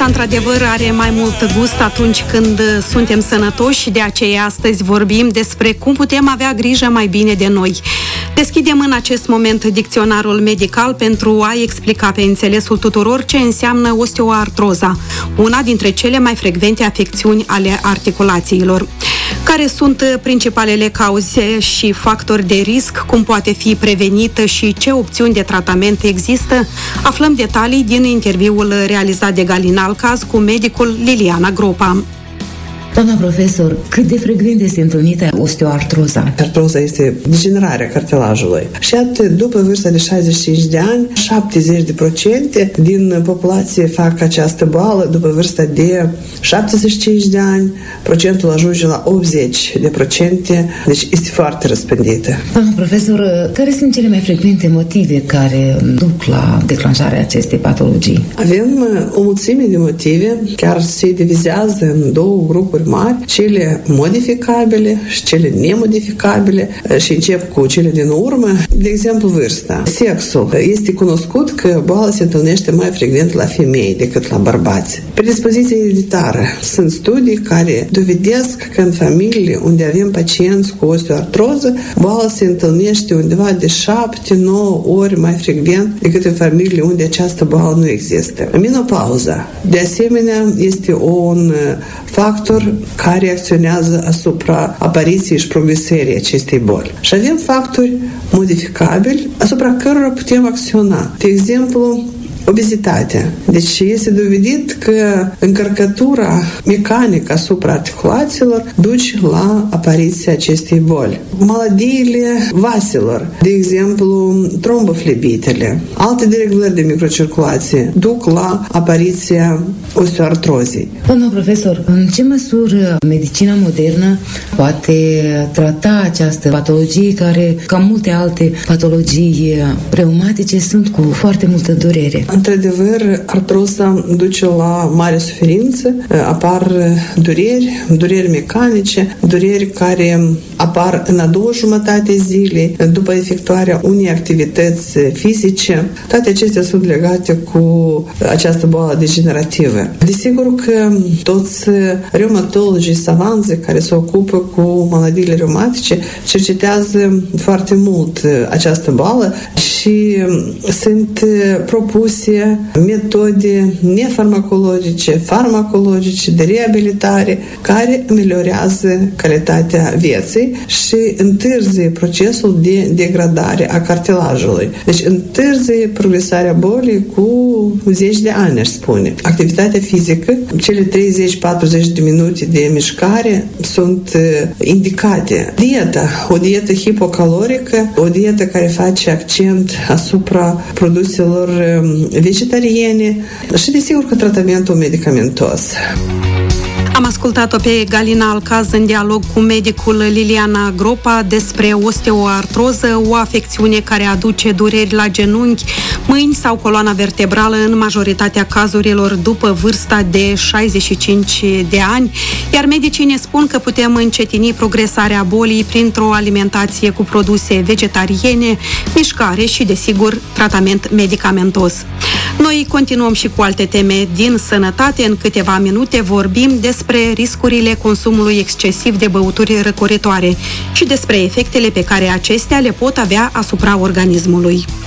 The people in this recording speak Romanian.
într-adevăr, are mai mult gust atunci când suntem sănătoși și de aceea astăzi vorbim despre cum putem avea grijă mai bine de noi. Deschidem în acest moment dicționarul medical pentru a explica pe înțelesul tuturor ce înseamnă osteoartroza, una dintre cele mai frecvente afecțiuni ale articulațiilor. Care sunt principalele cauze și factori de risc, cum poate fi prevenită și ce opțiuni de tratament există? Aflăm detalii din interviul realizat de Galina Alcaz cu medicul Liliana Gropa. Doamna profesor, cât de frecvent este întâlnită osteoartroza? Artroza este degenerarea cartilajului. Și atât, după vârsta de 65 de ani, 70% din populație fac această boală. După vârsta de 75 de ani, procentul ajunge la 80%. Deci este foarte răspândită. Doamna profesor, care sunt cele mai frecvente motive care duc la declanșarea acestei patologii? Avem o mulțime de motive, chiar se divizează în două grupuri mari, cele modificabile și cele nemodificabile, și încep cu cele din urmă. De exemplu, vârsta. Sexul. Este cunoscut că boala se întâlnește mai frecvent la femei decât la bărbați. Predispoziția ereditară. Sunt studii care dovedesc că în familiile unde avem pacienți cu osteoartroză, boala se întâlnește undeva de 7-9 ori mai frecvent decât în familiile unde această boală nu există. Menopauza. De asemenea, este un factor care acționează asupra apariției și progresării acestei boli. Și avem factori modificabili asupra cărora putem acționa. De exemplu, obezitatea. Deci este dovedit că încărcătura mecanică asupra articulațiilor duce la apariția acestei boli. Maladiile vaselor, de exemplu, tromboflebitele, alte deregulări de microcirculație duc la apariția osteoartrozei. Doamna profesor, în ce măsură medicina modernă poate trata această patologie care, ca multe alte patologii reumatice, sunt cu foarte multă durere? Într-adevăr, artroza duce la mare suferință, apar dureri mecanice, dureri care apar în a doua jumătate zilei, după efectuarea unei activități fizice. Toate acestea sunt legate cu această boală degenerativă. Desigur că toți reumatologii savanți care se ocupă cu maladiile reumatice cercetează foarte mult această boală și sunt propuse metode nefarmacologice, farmacologice de reabilitare care ameliorează calitatea vieții și întârzie procesul de degradare a cartilajului. Deci întârzie progresarea bolii cu 10 de ani, aș spune. Activitatea fizică, cele 30-40 de minute de mișcare sunt indicate. Dieta, o dietă hipocalorică, o dietă care face accent asupra produselor vegetariene și, desigur, că tratamentul medicamentos. Am ascultat-o pe Galina Alcaz în dialog cu medicul Liliana Gropa despre osteoartroză, o afecțiune care aduce dureri la genunchi, mâini sau coloana vertebrală în majoritatea cazurilor după vârsta de 65 de ani, iar medicii ne spun că putem încetini progresarea bolii printr-o alimentație cu produse vegetariene, mișcare și, desigur, tratament medicamentos. Noi continuăm și cu alte teme din sănătate. În câteva minute vorbim despre riscurile consumului excesiv de băuturi răcoritoare și despre efectele pe care acestea le pot avea asupra organismului.